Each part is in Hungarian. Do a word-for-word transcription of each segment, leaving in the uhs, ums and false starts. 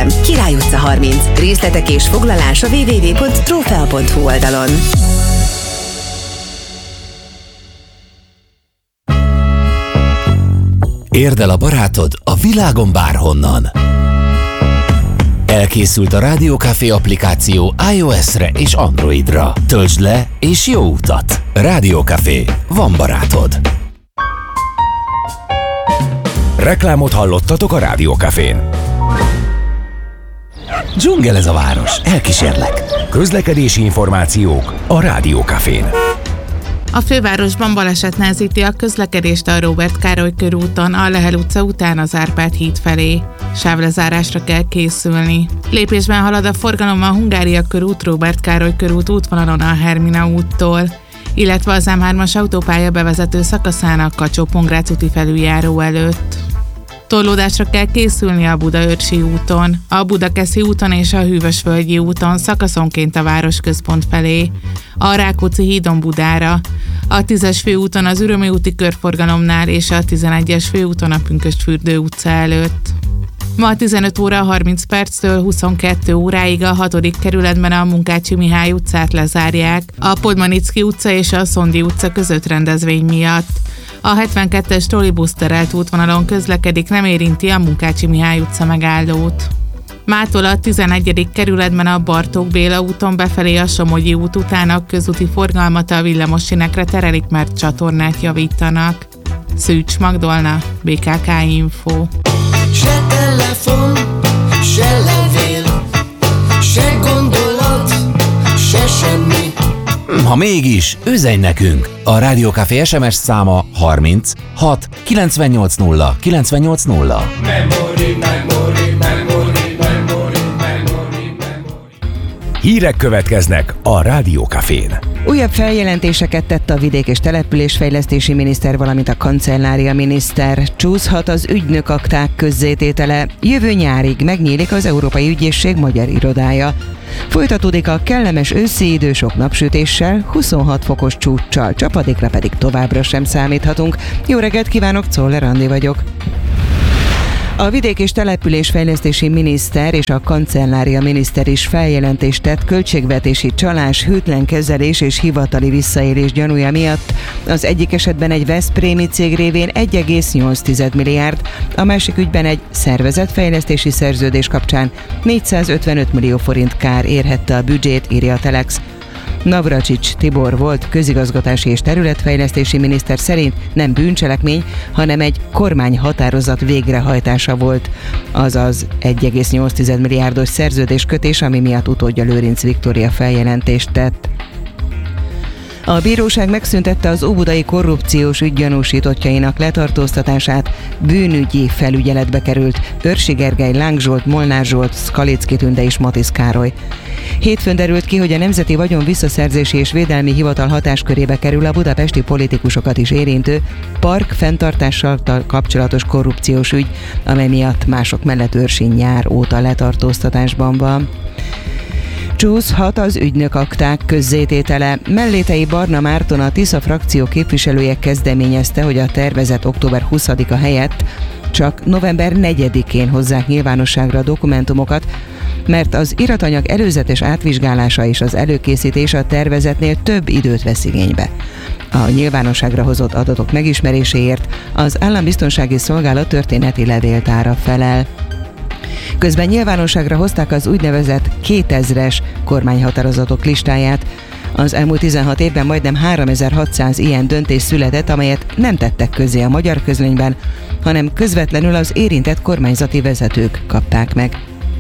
Épületterem, Király utca harminc. Részletek és foglalás a double-u double-u double-u pont trófea pont hu oldalon. Érd el a barátod a világon bárhonnan. Elkészült a Rádiókafé applikáció iOS-re és Androidra. Töltsd le és jó utat! Rádiókafé. Van barátod. Reklámot hallottatok a Rádiókafén. Dzsungel ez a város. Elkísérlek. Közlekedési információk a Rádiókafén. A fővárosban baleset nehezíti a közlekedést a Róbert Károly körúton, a Lehel utca után az Árpád híd felé. Sávlezárásra kell készülni. Lépésben halad a forgalom a Hungária körút, Róbert Károly körút útvonalon a Hermina úttól, illetve az M hármas autópálya bevezető szakaszán a Kacsó-Pongrác úti felüljáró előtt. Torlódásra kell készülni a Budaörsi úton, a Budakeszi úton és a Hűvösvölgyi úton szakaszonként a városközpont felé, a Rákóczi hídon Budára, a tízes főúton az Ürömi úti körforgalomnál és a tizenegyes főúton a Pünkösdfürdő utca előtt. Ma tizenöt óra harminc perctől huszonkettő óráig a hatodik kerületben a Munkácsi Mihály utcát lezárják, a Podmanicki utca és a Szondi utca között rendezvény miatt. A hetvenkettes trollibusz terelt útvonalon közlekedik, nem érinti a Munkácsi Mihály utca megállót. Mától a tizenegyedik kerületben a Bartók Béla úton befelé a Somogyi út után a közúti forgalmat a villamossinekre terelik, mert csatornát javítanak. Szűcs Magdolna, bé ká ká Info. Se telefon, se levél, se gondolat, se semmi. Ha mégis, üzenj nekünk! A Rádiókafé es em es száma harminc hat kilencvennyolc nulla kilencvennyolc nulla. Memory, memory, memory, memory, memory, memory. Hírek következnek a Rádiókafén. Újabb feljelentéseket tett a vidék- és településfejlesztési miniszter, valamint a kancellária miniszter. Csúszhat az ügynökakták közzététele. Jövő nyárig megnyílik az Európai Ügyészség magyar irodája. Folytatódik a kellemes őszi idő sok napsütéssel, huszonhat fokos csúccsal, csapadékra pedig továbbra sem számíthatunk. Jó reggelt kívánok, Czoller Andi vagyok. A vidék- és településfejlesztési miniszter és a kancellária miniszter is feljelentést tett költségvetési csalás, hűtlen kezelés és hivatali visszaélés gyanúja miatt. Az egyik esetben egy veszprémi cég révén egy egész nyolc milliárd, a másik ügyben egy szervezetfejlesztési szerződés kapcsán négyszázötvenöt millió forint kár érhette a büdzsét, írja a Telex. Navracsics Tibor volt közigazgatási és területfejlesztési miniszter szerint nem bűncselekmény, hanem egy kormányhatározat végrehajtása volt, azaz egy egész nyolc milliárdos szerződéskötés, ami miatt utódja Lőrinc Viktória feljelentést tett. A bíróság megszüntette az óbudai korrupciós ügy gyanúsítottjainak letartóztatását, bűnügyi felügyeletbe került Őrsi Gergely, Láng Zsolt, Molnár Zsolt, Skalicki Tünde és Matisz Károly. Hétfőn derült ki, hogy a Nemzeti Vagyon Visszaszerzési és Védelmi Hivatal hatáskörébe kerül a budapesti politikusokat is érintő park fenntartással kapcsolatos korrupciós ügy, amely miatt mások mellett Őrsi nyár óta letartóztatásban van. Csúszhat az ügynökakták közzététele. Mellétei Barna Márton, a Tisza frakció képviselője kezdeményezte, hogy a tervezett október huszadika helyett csak november negyedikén hozzák nyilvánosságra a dokumentumokat, mert az iratanyag előzetes átvizsgálása és az előkészítés a tervezetnél több időt vesz igénybe. A nyilvánosságra hozott adatok megismeréséért az Állambiztonsági Szolgálat történeti levéltára felel. Közben nyilvánosságra hozták az úgynevezett kétezres kormányhatározatok listáját. Az elmúlt tizenhat évben majdnem háromezer-hatszáz ilyen döntés született, amelyet nem tettek közzé a magyar közlönyben, hanem közvetlenül az érintett kormányzati vezetők kapták meg.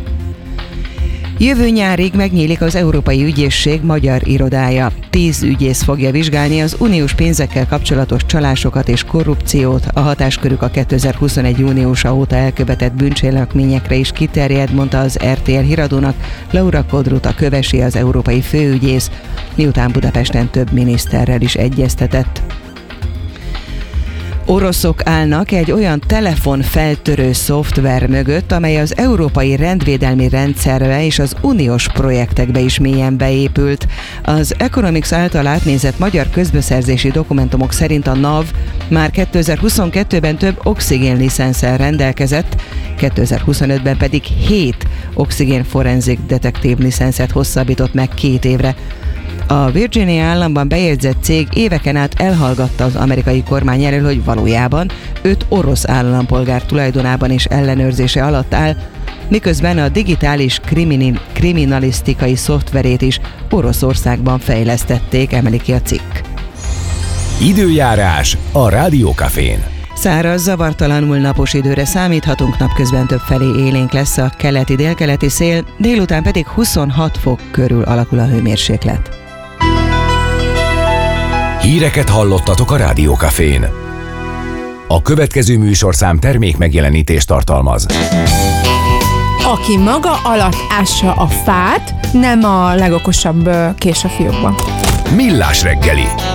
Jövő nyárig megnyílik az Európai Ügyészség magyar irodája. Tíz ügyész fogja vizsgálni az uniós pénzekkel kapcsolatos csalásokat és korrupciót. A hatáskörük a kétezer-huszonegy júniusa óta elkövetett bűncselekményekre is kiterjed, mondta az er té el híradónak Laura Kodruta Kövesi, az európai főügyész, miután Budapesten több miniszterrel is egyeztetett. Oroszok állnak egy olyan telefonfeltörő szoftver mögött, amely az európai rendvédelmi rendszerbe és az uniós projektekbe is mélyen beépült. Az Economics által átnézett magyar közbeszerzési dokumentumok szerint a NAV már kétezer-huszonkettőben több oxigén licenszel rendelkezett, kétezer-huszonötben pedig hét oxigén forenzik detektív licenszet hosszabbított meg két évre. A Virginia államban bejegyzett cég éveken át elhallgatta az amerikai kormány elől, hogy valójában öt orosz állampolgár tulajdonában és ellenőrzése alatt áll, miközben a digitális krimini- kriminalisztikai szoftverét is Oroszországban fejlesztették, emeli ki a cikk. Időjárás a Rádió Cafén. Száraz, zavartalanul napos időre számíthatunk, napközben többfelé élénk lesz a keleti-délkeleti szél, délután pedig huszonhat fok körül alakul a hőmérséklet. Híreket hallottatok a Rádió Cafén. A következő műsorszám termék megjelenítést tartalmaz. Aki maga alatt ássa a fát, nem a legokosabb kés a fiókban. Millás reggeli.